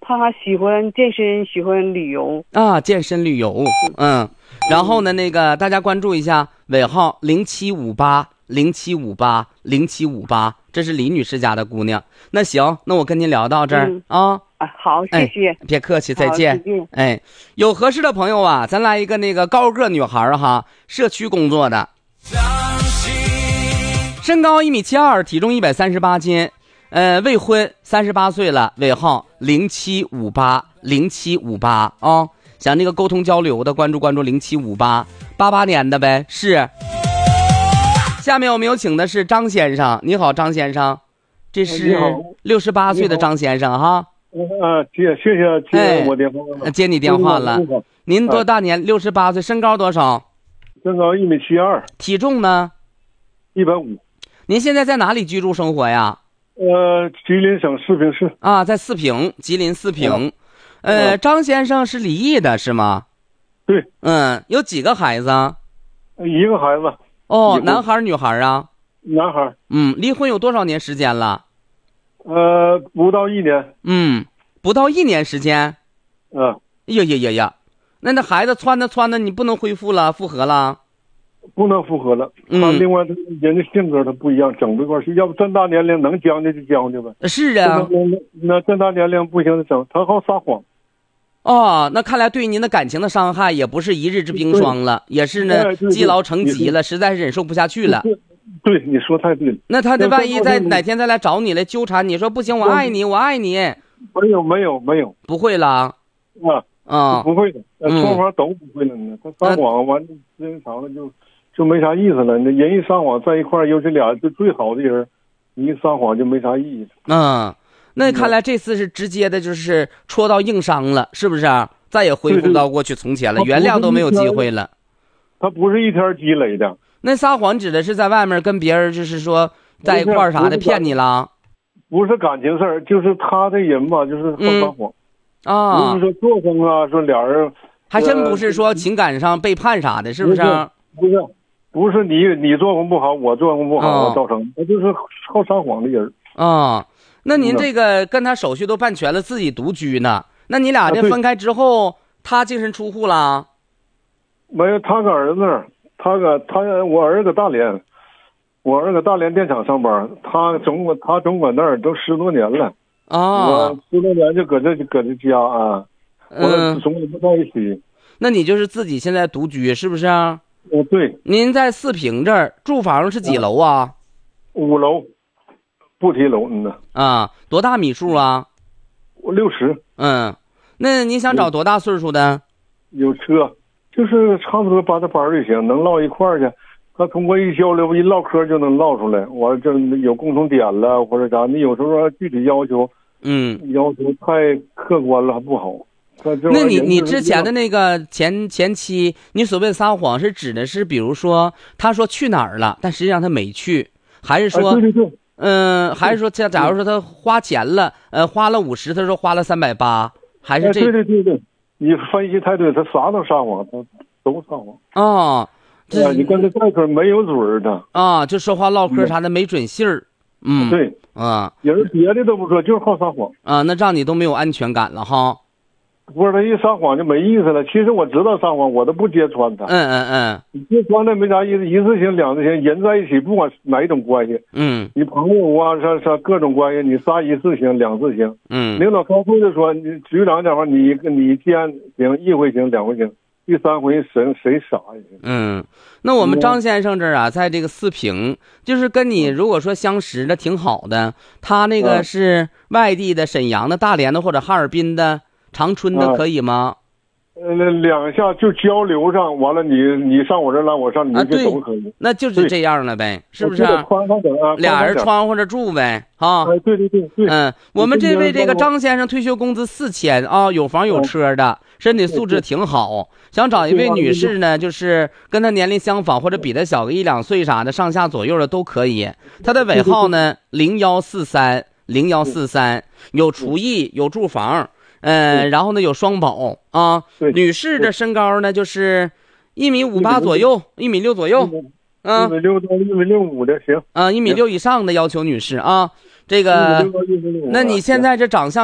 他喜欢健身，喜欢旅游啊，健身旅游，然后呢，那个大家关注一下尾号075807580758，这是李女士家的姑娘。那行，那我跟您聊到这儿啊。 好，谢谢， 别客气，再见。哎，有合适的朋友啊，咱来一个那个高个女孩哈，社区工作的，身高1.72米，体重138斤，未婚，38岁了，尾号07580758啊。想那个沟通交流的，关注075888年的呗。是。下面我们有请的是张先生，你好，张先生，这是68岁的张先生哈。 谢谢接我电话了， 接你电话了。您多大年？68岁，身高多少？ 身高1.72米， 体重呢 ？150。 您现在在哪里居住生活呀？ 吉林省四平市啊，在四平，吉林四平。张先生是离异的是吗？ 对。 有几个孩子？ 一个孩子。 哦，男孩女孩啊？ 男孩。 离婚有多少年时间了？ 不到1年。 不到1年时间。呀，那孩子窜的，你不能恢复了，复合了？ 不能复合了。他另外人的性格他不一样，整不一块去。要不这大年龄能将就就将就呗。 是啊。 那这大年龄不行，整他好撒谎。 哦，那看来对您的感情的伤害也不是一日之冰霜了，也是呢积劳成疾了，实在是忍受不下去了。 对，你说太对了。 那他的万一哪天再来找你来纠缠你，说不行，我爱你。 没有。 不会了。 不会的，双方都不会了呢。他撒谎完，时间长了就没啥意思了。那人一撒谎在一块儿，尤其俩就最好的人，你一撒谎就没啥意义。 那看来这次是直接的，就是戳到硬伤了，是不是？再也恢复不到过去从前了，原谅都没有机会了。 他不是一天积累的。 那撒谎指的是在外面跟别人，就是说在一块儿啥的骗你了？ 不是感情事儿，就是他这人吧，就是好撒谎。不是说作风啊，说俩人还真不是说情感上背叛啥的，是不是？ 不是你作风不好，我作风不好，造成他就是好撒谎的人。 那您这个跟他手续都办全了，自己独居呢？那你俩这分开之后，他净身出户了？ 没有，他搁儿子那儿，我儿子搁大连，电厂上班，他总管那儿都10多年了。我10多年就搁这家啊，我总管不在一起。 那你就是自己现在独居是不是？ 对。 您在四平这儿住房是几楼啊 ？5楼，不提楼多大米数啊 ？60。 那你想找多大岁数的？ 有车，就是差不多把他班就行，能唠一块儿去。他通过一交流一唠嗑就能唠出来，我这有共同点了或者啥，你有时候具体要求太客观了还不好。 那你之前的那个前妻，你所谓的撒谎是指的是，比如说他说去哪儿了，但实际上他没去，还是说还是说假如说他花钱了，花了50，他说花了380，还是这？ 对，你分析太对，他啥都撒谎，他都撒谎。你跟他在一块没有准儿的就说话唠嗑啥的没准信儿。 对人别的都不说，就是好撒谎那让你都没有安全感了哈。 不是他一撒谎就没意思了。其实我知道撒谎，我都不揭穿他。你揭穿他没啥意思，一次性两次性，人在一起不管哪一种关系，你朋友啊啥各种关系，你撒一次行两次行。领导开会就说，你局长讲话，你既然行1回行2回行。第3回谁傻呀？ 那我们张先生这儿啊，在这个四平，就是跟你如果说相识的挺好的，他那个是外地的，沈阳的、大连的或者哈尔滨的、长春的，可以吗 ？2下就交流上，完了你上我这来，我上你这都可以。 那就是这样了呗，是不是？俩人窗户着住呗， 对。 我们这位这个张先生退休工资4000啊，有房有车的，身体素质挺好。想找一位女士呢，就是跟他年龄相仿或者比他小个1、2岁啥的，上下左右的都可以。他的尾号呢0143，有厨艺，有住房。然后呢有双保女士的身高呢就是1.58米左右，1.6米左右 ，1.6到1.65米的行 ，1.6米以上的要求女士啊。这个，那你现在这长相